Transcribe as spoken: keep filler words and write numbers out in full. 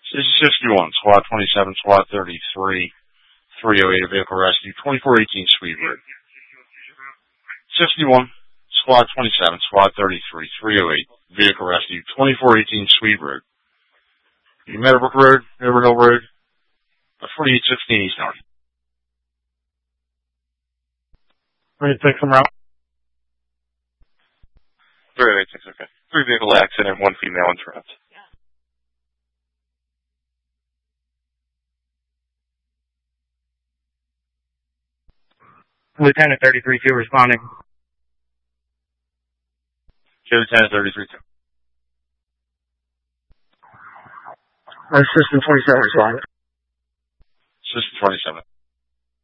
This is sixty-one, squad twenty-seven, squad thirty-three, three oh eight, a vehicle rescue, twenty-four eighteen Sweet Road. sixty-one, squad twenty-seven, squad thirty-three, three oh eight, vehicle rescue, twenty-four eighteen Sweet Road. Meadowbrook Road, River Hill Road, forty-eight sixteen East North. Ready to take some route? three oh eight six, okay. Three vehicle accident, one female interrupt. Lieutenant thirty-three two responding. Okay, Lieutenant thirty-three two. Assistant twenty-seven responding. Assistant twenty-seven.